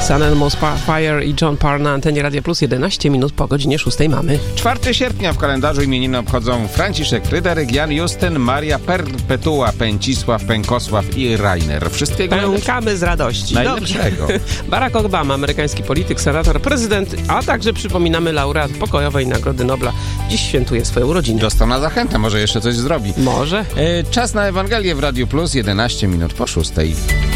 Sun Animals Fire i John Parr na antenie Radia Plus. 11 minut po godzinie 6 mamy. 4 sierpnia w kalendarzu imieniny obchodzą Franciszek Fryderyk, Jan Justyn, Maria Perpetua, Pęcisław, Pękosław i Rainer. Wszystkiego pękamy z radości. najlepszego. Barack Obama, amerykański polityk, senator, prezydent, a także przypominamy laureat Pokojowej Nagrody Nobla. Dziś świętuje swoją urodzinę. Dostał na zachętę, może jeszcze coś zrobi. Może. Czas na Ewangelię w Radiu Plus, 11 minut po 6.